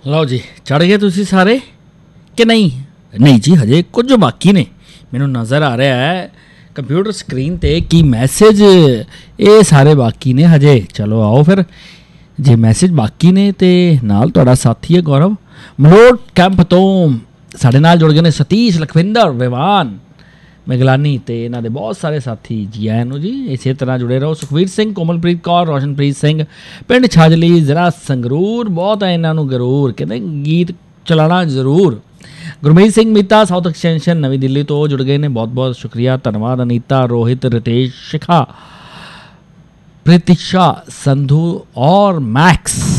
ਲਓ ਜੀ, ਚੜ੍ਹ ਗਏ ਤੁਸੀਂ ਸਾਰੇ ਕਿ ਨਹੀਂ? ਨਹੀਂ ਜੀ, ਹਜੇ ਕੁਝ ਬਾਕੀ ਨੇ। ਮੈਨੂੰ ਨਜ਼ਰ ਆ ਰਿਹਾ ਹੈ ਕੰਪਿਊਟਰ ਸਕਰੀਨ 'ਤੇ ਕਿ ਮੈਸੇਜ ਇਹ ਸਾਰੇ ਬਾਕੀ ਨੇ ਹਜੇ। ਚਲੋ ਆਓ ਫਿਰ, ਜੇ ਮੈਸੇਜ ਬਾਕੀ ਨੇ ਅਤੇ ਨਾਲ ਤੁਹਾਡਾ ਸਾਥੀ ਹੈ ਗੌਰਵ ਮਲੋਟ ਕੈਂਪ ਤੋਂ ਸਾਡੇ ਨਾਲ ਜੁੜ ਗਏ ਨੇ ਸਤੀਸ਼, ਲਖਵਿੰਦਰ, ਵਿਵਾਨ, ਮੈਗਲਾਨੀ ਅਤੇ ਇਹਨਾਂ ਦੇ ਬਹੁਤ ਸਾਰੇ ਸਾਥੀ। ਜੀ ਆਇਆਂ ਨੂੰ ਜੀ, ਇਸੇ ਤਰ੍ਹਾਂ ਜੁੜੇ ਰਹੋ। ਸੁਖਵੀਰ ਸਿੰਘ, ਕੋਮਲਪ੍ਰੀਤ ਕੌਰ, ਰੋਸ਼ਨਪ੍ਰੀਤ ਸਿੰਘ, ਪਿੰਡ ਛਾਜਲੀ, ਜ਼ਿਲ੍ਹਾ ਸੰਗਰੂਰ। ਬਹੁਤ ਹੈ ਇਹਨਾਂ ਨੂੰ ਗਰੂਰ, ਕਹਿੰਦੇ ਗੀਤ ਚਲਾਉਣਾ ਜ਼ਰੂਰ। ਗੁਰਮੀਤ ਸਿੰਘ ਮੀਤਾ, ਸਾਊਥ ਐਕਸਟੈਂਸ਼ਨ, ਨਵੀਂ ਦਿੱਲੀ ਤੋਂ ਜੁੜ ਗਏ ਨੇ। ਬਹੁਤ ਬਹੁਤ ਸ਼ੁਕਰੀਆ, ਧੰਨਵਾਦ। ਅਨੀਤਾ, ਰੋਹਿਤ, ਰਿਤੇਸ਼, ਸ਼ਿਖਾ, ਪ੍ਰੀਤਿਸ਼ਾ, ਸੰਧੂ ਔਰ ਮੈਕਸ